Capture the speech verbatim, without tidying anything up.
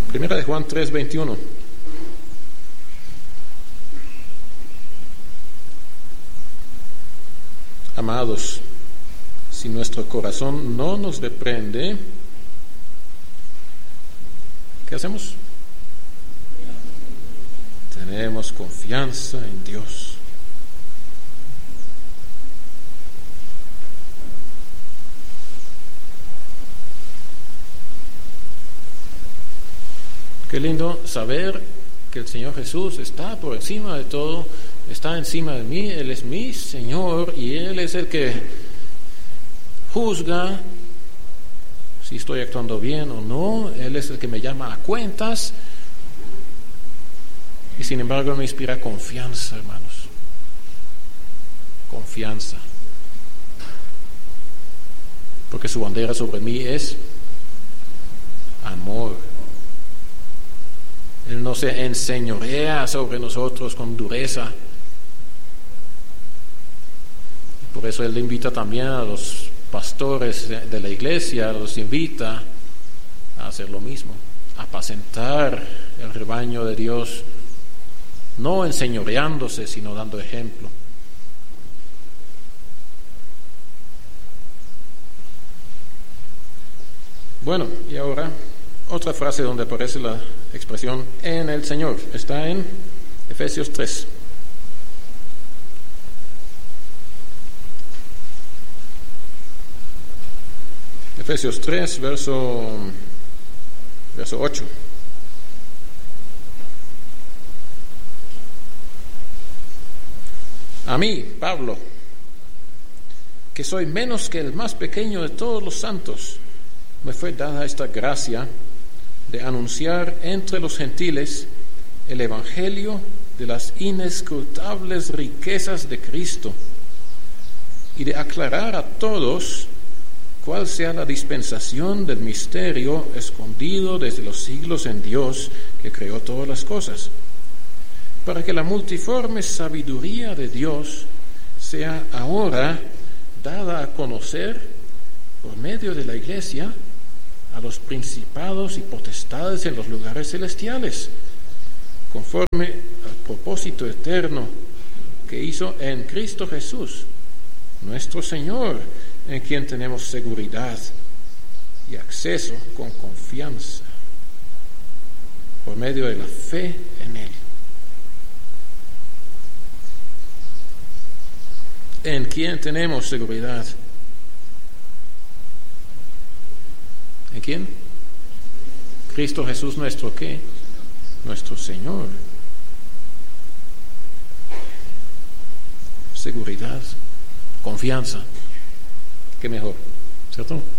Primera de Juan tres veintiuno. Amados, si nuestro corazón no nos reprende, ¿qué hacemos? Tenemos confianza en Dios. Qué lindo saber que el Señor Jesús está por encima de todo, está encima de mí, Él es mi Señor y Él es el que juzga si estoy actuando bien o no, Él es el que me llama a cuentas y sin embargo me inspira confianza, hermanos, confianza, porque su bandera sobre mí es amor. Él no se enseñorea sobre nosotros con dureza. Por eso Él invita también a los pastores de la iglesia, los invita a hacer lo mismo, a apacentar el rebaño de Dios, no enseñoreándose, sino dando ejemplo. Bueno, y ahora otra frase donde aparece la expresión en el Señor. Está en Efesios tres. Efesios tres, verso, verso ocho. A mí, Pablo, que soy menos que el más pequeño de todos los santos, me fue dada esta gracia de anunciar entre los gentiles el evangelio de las inescrutables riquezas de Cristo y de aclarar a todos cuál sea la dispensación del misterio escondido desde los siglos en Dios que creó todas las cosas, para que la multiforme sabiduría de Dios sea ahora dada a conocer por medio de la Iglesia a los principados y potestades en los lugares celestiales, conforme al propósito eterno que hizo en Cristo Jesús, nuestro Señor, en quien tenemos seguridad y acceso con confianza, por medio de la fe en Él. ¿En quién tenemos seguridad? ¿En quién? Cristo Jesús, nuestro ¿qué? Nuestro Señor. Seguridad, confianza. ¿Qué mejor? ¿Cierto?